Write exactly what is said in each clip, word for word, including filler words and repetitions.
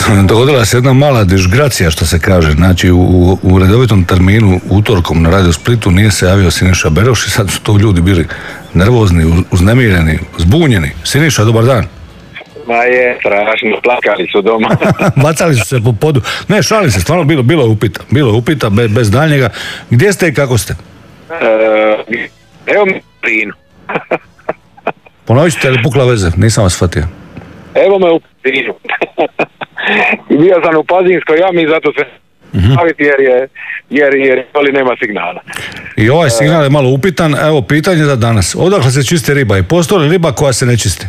Dogodila se jedna mala dižgracija, što se kaže. Znači, u, u redovitom terminu utorkom na Radio Splitu nije se javio Siniša Beroš i sad su to ljudi bili nervozni, uznemireni, zbunjeni. Siniša, dobar dan. Ma je, strašno, plakali su doma. Bacali su se po podu. Ne, šalim se, stvarno bilo, bilo je upita. Bilo je upita, bez, bez daljnjega. Gdje ste i kako ste? E, evo me u Pazinu. Ponovit ćete li pukla veze? Nisam vas shvatio. Evo me u Pazinu. Bio sam u Pazinskoj jami i zato se uh-huh. staviti jer je, jer, jer ali nema signala. I ovaj signal je malo upitan. Evo, pitanje za danas. Odakle se čisti riba i postoji li riba koja se ne čisti?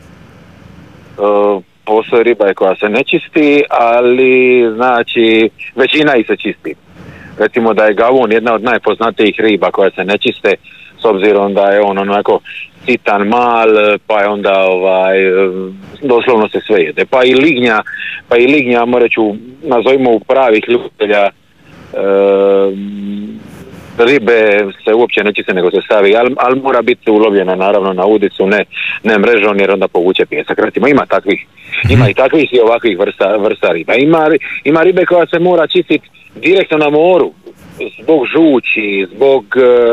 Uh, postoji riba koja se ne čisti, ali znači većina ih se čisti. Recimo da je gavun jedna od najpoznatijih riba koja se ne čiste, s obzirom da je on onako sitan, mal, pa je onda ovaj, doslovno se sve jede. Pa i lignja, pa i lignja, moreću, nazovimo pravih ljubitelja, uh, ribe se uopće ne čiste nego se stavi, ali, ali mora biti ulovljena naravno na udicu, ne, ne mrežom jer onda povuče pijesak. Recimo ima takvih, ima i takvih i ovakvih vrsta, vrsta riba. Ima, ima ribe koja se mora čistiti direktno na moru, zbog žući, zbog,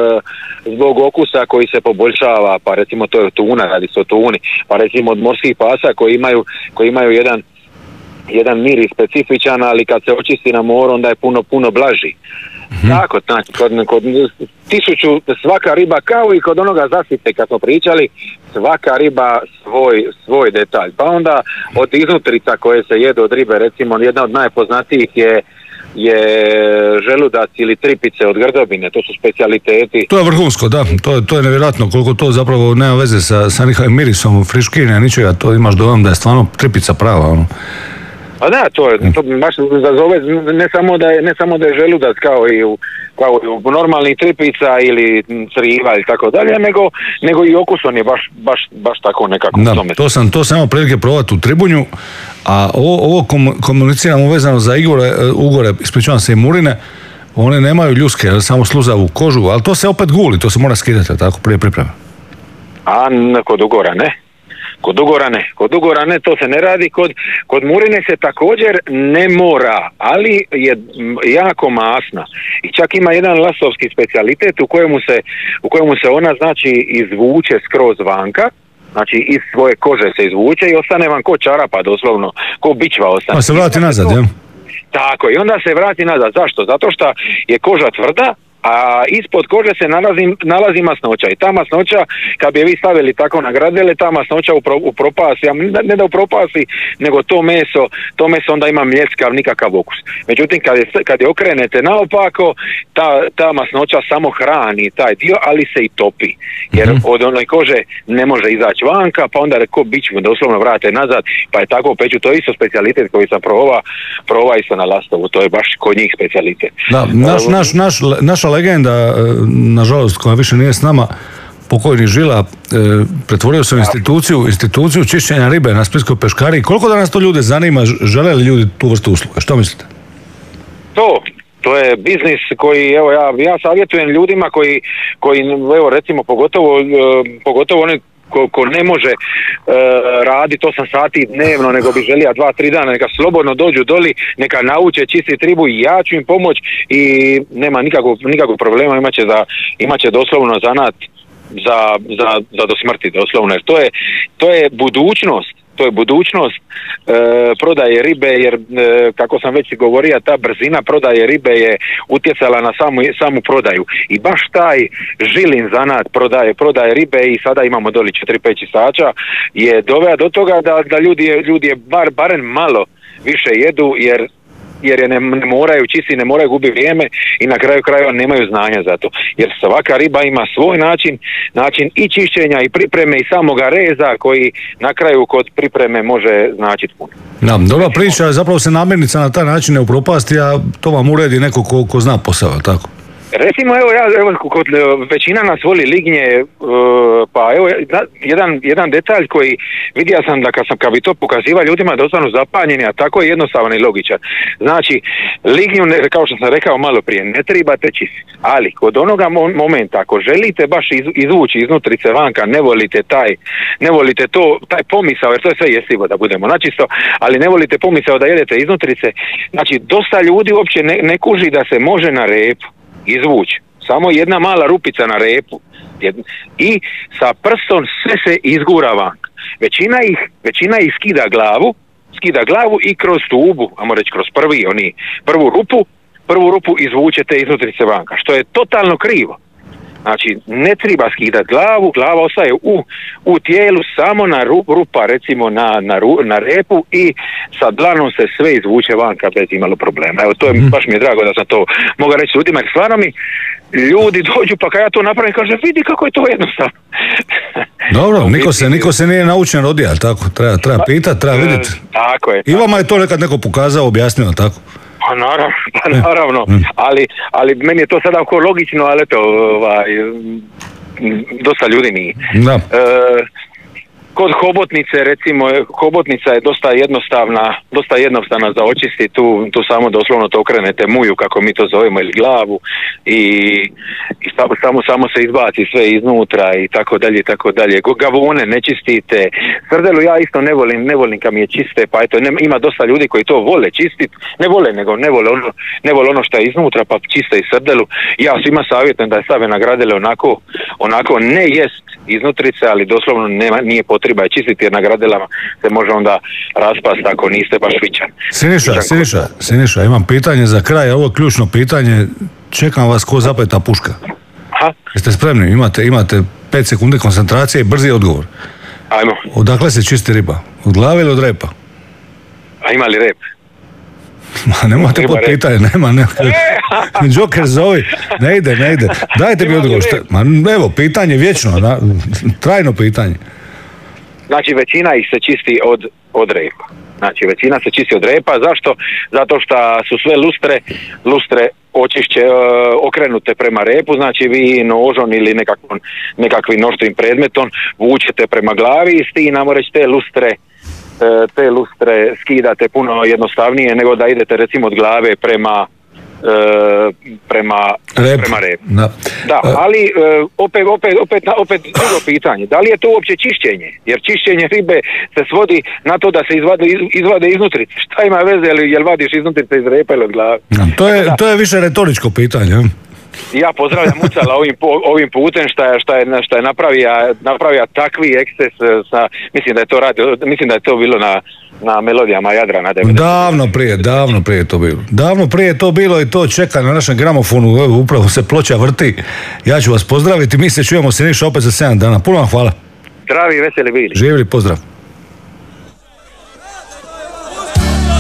zbog okusa koji se poboljšava, pa recimo to je tuna, radi se o tuni, pa recimo od morskih pasa koji imaju, koji imaju jedan jedan miris specifičan, ali kad se očisti na moru onda je puno, puno blaži. Mm-hmm. Tako, znači, kod, kod tisuću, svaka riba, kao i kod onoga zasite kad smo pričali, svaka riba svoj, svoj detalj. Pa onda od iznutrica koje se jedu od ribe, recimo jedna od najpoznatijih je je želudac ili tripice od grdobine, to su specijaliteti. To je vrhunsko, da, to je, to je nevjerojatno koliko to zapravo nema veze sa, sa nikakvim mirisom, friškine, ničega, to imaš dojam da je stvarno tripica prava, ono. A da, to je, to baš zazove, ne samo da je, ne samo da je želudac kao i u, kao i u normalnih tripica ili criva ili tako dalje, nego, nego i okus on je baš, baš, baš tako nekako. Da, to sam, to sam imao prilike probati u Tribunju, a ovo, ovo komuniciramo vezano za igore, ugore, ispričavam se i murine, one nemaju ljuske, samo sluzavu kožu, ali to se opet guli, to se mora skidati, tako, prije pripreme. A kod ugora ne. Kod ugora ne, kod ugora ne, to se ne radi, kod, kod murine se također ne mora, ali je jako masna i čak ima jedan lasovski specijalitet u kojemu se, u kojemu se ona znači izvuče skroz vanka, znači iz svoje kože se izvuče i ostane vam ko čarapa doslovno, ko bičva ostane. Pa se vrati nazad, jel? Tako, i onda se vrati nazad. Zašto? Zato što je koža tvrda, a ispod kože se nalazi, nalazi masnoća i ta masnoća, kad bi je vi stavili tako na gradele, ta masnoća upro, upropasi, ne da upropasi, nego to meso, to meso onda ima mljeckav, nikakav okus. Međutim, kad je, kad je okrenete naopako, ta, ta masnoća samo hrani taj dio, ali se i topi, jer mm-hmm. od onoj kože ne može izaći vanka, pa onda ko biću doslovno vrate nazad, pa je tako peću, to je isto specijalitet koji sam probao, probao isto na Lastovu, to je baš kod njih specijalitet. Da, naš, naš, naš, naša legenda, nažalost, koja više nije s nama, pokojni Žila, e, pretvorio se u instituciju, instituciju čišćenja ribe na splitskoj peškari. Koliko danas to ljude zanima, žele li ljudi tu vrstu usluge? Što mislite? To, to je biznis koji, evo, ja, ja savjetujem ljudima koji, koji evo, recimo, pogotovo, e, pogotovo oni Ko, ko ne može e, raditi osam sati dnevno, nego bi želio dva, tri dana, neka slobodno dođu doli, neka nauče čistiti ribu i ja ću im pomoć i nema nikakvog, nikakvog problema, imat će, za, imat će doslovno zanat za, za, za do smrti, doslovno, jer to je, to je budućnost. To je budućnost e, prodaje ribe, jer e, kako sam već govorio, ta brzina prodaje ribe je utjecala na samu, samu prodaju. I baš taj Žilin zanat prodaje, prodaje ribe i sada imamo doli četiri pet čistača, je doveo do toga da, da ljudi, ljudi je bar, barem malo više jedu, jer jer je ne, ne moraju čistiti, ne moraju gubiti vrijeme i na kraju krajeva nemaju znanja za to. Jer svaka riba ima svoj način, način i čišćenja i pripreme i samoga reza koji na kraju kod pripreme može značiti puno. Da, dobra priča, zapravo se namirnica na taj način ne upropasti, a to vam uredi neko ko, ko zna posao, tako? Recimo, evo, ja, evo, kod većina nas voli lignje, uh, pa evo, jedan, jedan detalj koji vidio sam da kad sam, kad bi to pokaziva ljudima da ostanu zapanjeni, a tako je jednostavan i logičan. Znači, lignju, ne, kao što sam rekao malo prije, ne trebate čistiti, ali kod onoga momenta, ako želite baš iz, izvući iznutrice vanka, ne volite taj, ne volite to, taj pomisao, jer to je sve jestivo da budemo načisto, ali ne volite pomisao da jedete iznutrice, znači, dosta ljudi uopće ne, ne kuži da se može na repu izvući samo jedna mala rupica na repu i sa prstom sve se izgura van. Većina ih, većina ih skida glavu, skida glavu i kroz tubu, ajmo reći kroz prvi, oni, prvu rupu, prvu rupu izvučete iznutrice vanka, što je totalno krivo. Znači, ne treba skidati glavu, glava ostaje u, u tijelu samo na ru, rupa, recimo na, na, ru, na repu i sa dlanom se sve izvuče vanka bez imalo problema. Evo, to je, baš mi je drago da sam to mogu reći ljudima, jer stvarno mi ljudi dođu pa kad ja to napravim kaže vidi kako je to jednostavno. Dobro, niko se, niko se nije naučen rodija, tako? Treba, treba pitati, treba vidjeti. Tako je. I vama je to nekad neko pokazao, objasnio, tako? Pa naravno, pa naravno. Ali, ali meni je to sada oko logično, ali eto, ovaj, dosta ljudi nije. Da. E, kod hobotnice, recimo, hobotnica je dosta jednostavna, dosta jednostavna za očistiti, tu, tu samo doslovno to okrenete muju, kako mi to zovemo, ili glavu, i, i samo, samo, samo se izbaci sve iznutra i tako dalje, i tako dalje. Gavune ne čistite, srdelu ja isto ne volim, ne volim kad mi je čiste, pa eto, ne, ima dosta ljudi koji to vole čistiti, ne vole, nego ne vole ono, ne vole ono što je iznutra, pa čiste i srdelu. Ja svima savjetujem da je stave na gradele onako, onako ne jest iznutrice, ali doslovno nema, nije potreba je čistiti jer na gradelama se može onda raspast ako niste baš vičan. Siniša, Siniša, Siniša, imam pitanje za kraj, ovo je ključno pitanje, čekam vas ko zapeta puška. Aha. Jeste spremni, imate, imate pet sekundi koncentracije i brzi odgovor. Ajmo. Odakle se čisti riba? Od glave ili od repa? A ima li rep? Ma nemate pod pitanje, nema, nema. Joker zovi, ne ide, ne ide. Dajte mi odgovor. Šta, ma evo, pitanje vječno, na, trajno pitanje. Znači većina ih se čisti od, od repa. Znači većina se čisti od repa, zašto? Zato što su sve lustre, lustre očišće, e, okrenute prema repu, znači vi nožom ili nekakvom, nekakvim oštrim predmetom vučete prema glavi i s tim, namo reći, te lustre te lustre skidate puno jednostavnije nego da idete recimo od glave prema e, prema rep. prema repu. Da. Da, ali e, opet, opet, opet, opet drugo pitanje, da li je to uopće čišćenje? Jer čišćenje ribe se svodi na to da se izvade, izvade iznutrice. Šta ima veze, jel, jel vadiš iznutrice iz repa ili od glave? To je, to je više retoričko pitanje. Ja pozdravljam Mucala ovim, ovim putem šta je, šta je, šta je napravio, napravio takvi eksces sa, mislim da je to radio, mislim da je to bilo na, na melodijama Jadrana. Davno prije, davno prije to bilo. Davno prije to bilo i to čeka na našem gramofonu, evo, upravo se ploča vrti. Ja ću vas pozdraviti, mi se čujemo Siniša opet za sedam dana. Puno vam hvala. Zdravi i veseli bili. Živjeli, pozdrav.